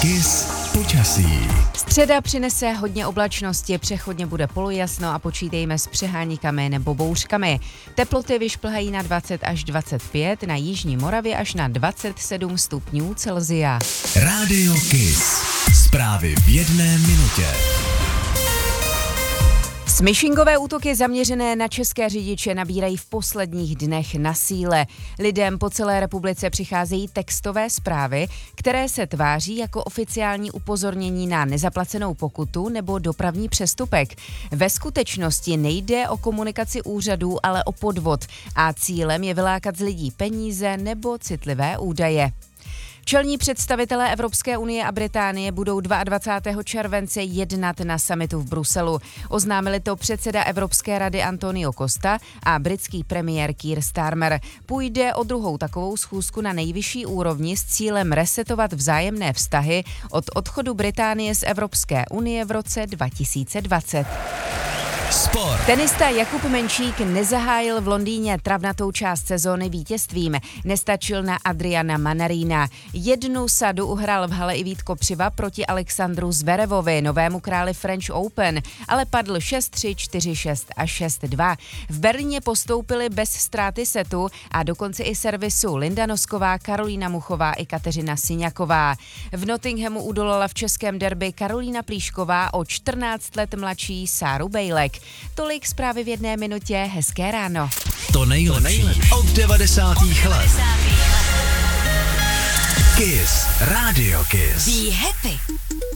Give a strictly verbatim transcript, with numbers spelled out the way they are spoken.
Kiss počasí. Středa přinese hodně oblačnosti, přechodně bude polojasno a počítejme s přeháníkami nebo bouřkami. Teploty vyšplhají na dvacet až dvacet pět, na jižní Moravě až na dvacet sedm stupňů Celsia. Rádio Kiss. Zprávy v jedné minutě. Smishingové útoky zaměřené na české řidiče nabírají v posledních dnech na síle. Lidem po celé republice přicházejí textové zprávy, které se tváří jako oficiální upozornění na nezaplacenou pokutu nebo dopravní přestupek. Ve skutečnosti nejde o komunikaci úřadů, ale o podvod a cílem je vylákat z lidí peníze nebo citlivé údaje. Čelní představitelé Evropské unie a Británie budou dvacátého druhého července jednat na summitu v Bruselu. Oznámili to předseda Evropské rady Antonio Costa a britský premiér Keir Starmer. Půjde o druhou takovou schůzku na nejvyšší úrovni s cílem resetovat vzájemné vztahy od odchodu Británie z Evropské unie v roce dva tisíce dvacet. Sport. Tenista Jakub Menšík nezahájil v Londýně travnatou část sezóny vítězstvím. Nestačil na Adriana Mannarina. Jednu sadu uhrál v hale i Vít Kopřiva proti Alexandru Zverevovi, novému králi French Open, ale padl šest tři, čtyři šest a šest dva. V Berlíně postoupili bez ztráty setu a dokonce i servisu Linda Nosková, Karolína Muchová i Kateřina Syňaková. V Nottinghamu udolala v českém derby Karolína Plíšková o čtrnáct let mladší Sáru Bejlek. Tolik zprávy v jedné minutě, hezké ráno. To nejlepší od devadesátých let. Kiss, Radio Kiss. Be happy.